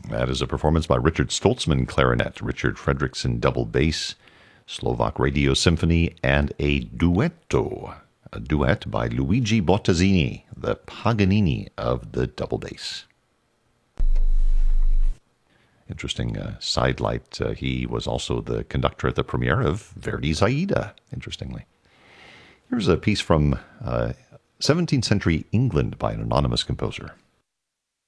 That is a performance by Richard Stoltzman clarinet, Richard Fredrickson double bass, Slovak Radio Symphony, and a duetto. A duet by Luigi Bottazzini, the Paganini of the double bass. Interesting sidelight. He was also the conductor at the premiere of Verdi's Aida, interestingly. Here's a piece from 17th century England by an anonymous composer.